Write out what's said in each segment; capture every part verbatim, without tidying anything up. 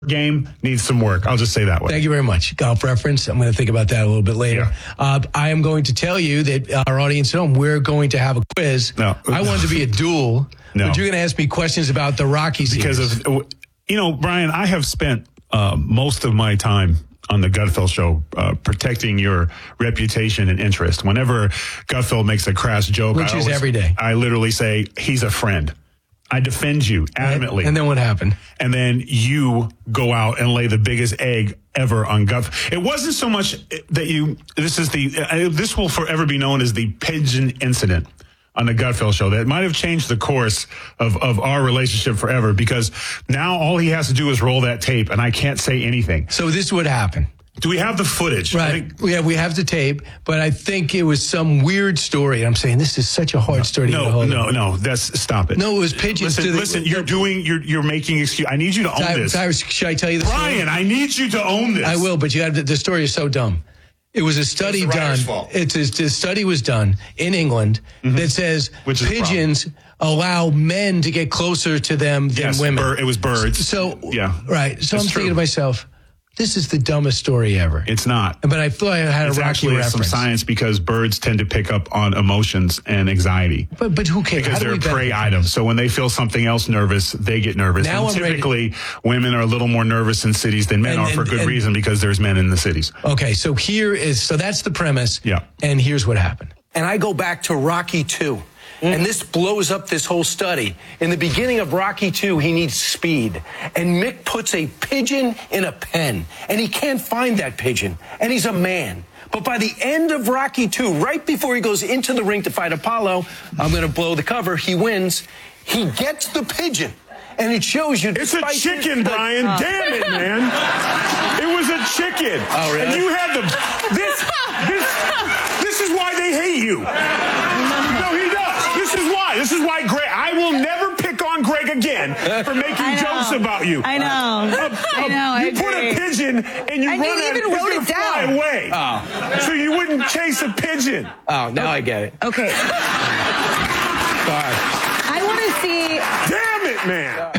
game needs some work. I'll just say that way. Thank you very much. Golf reference. I'm going to think about that a little bit later. Yeah. Uh, I am going to tell you that our audience at home, we're going to have a quiz. No. I wanted to be a duel, no. but you're going to ask me questions about the Rocky series. Because of, you know, Brian, I have spent uh, most of my time on the Gutfeld show, uh, protecting your reputation and interest. Whenever Gutfeld makes a crass joke, which I is always, every day, I literally say, he's a friend. I defend you adamantly. And, and then what happened? And then you go out and lay the biggest egg ever on Gutfeld. It wasn't so much that you, this is the, uh, this will forever be known as the pigeon incident on the Gutfeld show. That might have changed the course of, of our relationship forever, because now all he has to do is roll that tape and I can't say anything. So this is what happened. Do we have the footage? Right. I think, yeah, we have the tape, but I think it was some weird story. I'm saying this is such a hard story to no, get a hold no, of. no, that's, stop it. No, it was pigeons Listen, to the... listen, you're doing, you're, you're making excuse. I need you to own Ty, this. Tyrus, should I tell you the Brian, story? I need you to own this. I will, but you have to, the story is so dumb. It was a study It's the done. writer's fault. It's a, a study was done in England Mm-hmm. that says Which is the pigeons allow men to get closer to them than Yes, women. bir- it was birds. So yeah, right. So It's I'm true. thinking to myself, this is the dumbest story ever. It's not. But I thought I had It's a Rocky actually reference. some science, because birds tend to pick up on emotions and anxiety. But but who cares? Because How do they're we benefit prey from items. this? So when they feel something else nervous, they get nervous. Now and I'm ready. typically, women are a little more nervous in cities than men And- are, for and- good and- reason, because there's men in the cities. Okay, so here is so that's the premise. Yeah. And here's what happened. And I go back to Rocky two. And this blows up this whole study. In the beginning of Rocky two, he needs speed. And Mick puts a pigeon in a pen. And he can't find that pigeon. And he's a man. But by the end of Rocky two, right before he goes into the ring to fight Apollo, I'm going to blow the cover, he wins. He gets the pigeon. And it shows you... It's a despite chicken, his- Brian. Oh. Damn it, man. It was a chicken. Oh, really? And you had the... This, this, this is why they hate you. No, he does. This is why. This is why Greg... I will never pick on Greg again for making I know. jokes about you. I know. Uh, I know. I You put agree. a pigeon and you And run you at even it, it's wrote gonna it fly down. away. Oh. So you wouldn't chase a pigeon. Oh, now I get it. Okay. Sorry. I want to see. Damn it, man.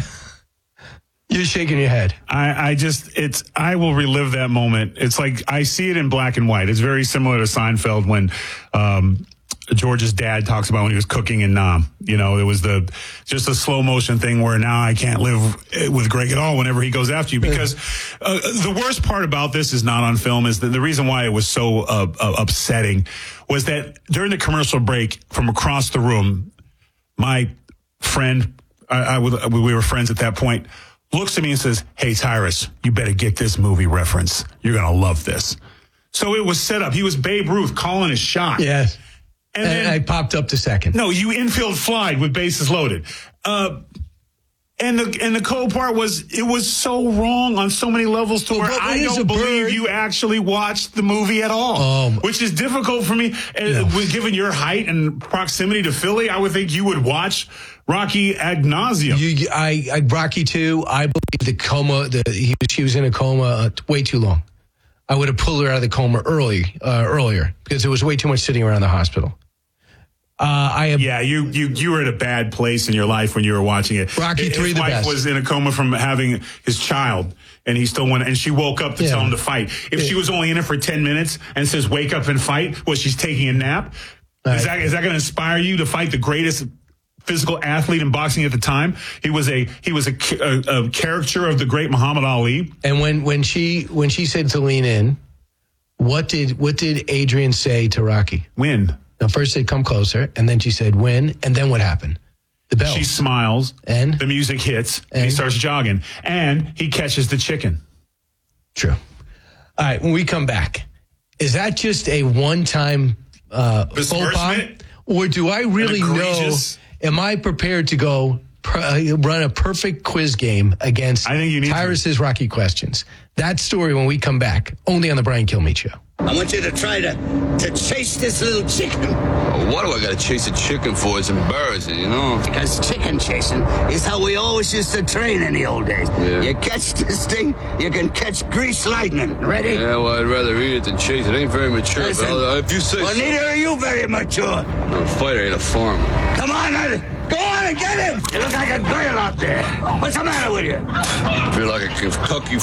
You're shaking your head. I, I just, it's, I will relive that moment. It's like, I see it in black and white. It's very similar to Seinfeld when, um, George's dad talks about when he was cooking in Nam. You know, it was the, just a slow motion thing where now I can't live with Greg at all whenever he goes after you, because uh, the worst part about this is not on film, is that the reason why it was so uh, uh, upsetting was that during the commercial break from across the room, my friend, I, I would, we were friends at that point, looks at me and says, "Hey, Tyrus, you better get this movie reference. You're going to love this." So it was set up. He was Babe Ruth calling his shot. Yes. And, And then, I popped up to second. no, you infield flied with bases loaded. Uh, and the and the cold part was, it was so wrong on so many levels to Well, where but I it is don't a believe bird. you actually watched the movie at all, Um, which is difficult for me. And Yeah. with- given your height and proximity to Philly, I would think you would watch Rocky ad nauseum. You, I, I, Rocky two, I believe the coma, the, he, she was in a coma uh, way too long. I would have pulled her out of the coma early, uh, earlier, because there was way too much sitting around the hospital. Uh, I have, Yeah, you, you you were at a bad place in your life when you were watching it. Rocky His three, the wife best. was in a coma from having his child, and he still went. And she woke up to Yeah. tell him to fight. If Yeah. she was only in it for ten minutes and says wake up and fight, well, she's taking a nap. Right. Is that is that going to inspire you to fight the greatest physical athlete in boxing at the time? He was a he was a, a, a caricature of the great Muhammad Ali. and when, when she when she said to lean in, what did what did Adrian say to Rocky? Win. Now, first said, "Come closer," and then she said, "Win," and then what happened? The bell. She smiles, And? the music hits, and, he And? starts jogging, and he catches the chicken. True. All right, when we come back, is that just a one-time uh, faux pas? Besmirchment? Or do I really know, egregious- am I prepared to go pr- uh, run a perfect quiz game against I think you need to. Tyrus's Rocky questions? That story when we come back, only on the Brian Kilmeade Show. I want you to try to, to chase this little chicken. Well, what do I gotta chase a chicken for? It's embarrassing, you know? Because chicken chasing is how we always used to train in the old days. Yeah. You catch this thing, you can catch grease lightning. Ready? Yeah, well, I'd rather eat it than chase it. It ain't very mature, Listen, but I'll, if you say well, so. neither are you very mature. I'm a fighter, I ain't a farmer. Come on, uh, Go on and get him! You look like a girl out there. What's the matter with you? I feel like I can cook you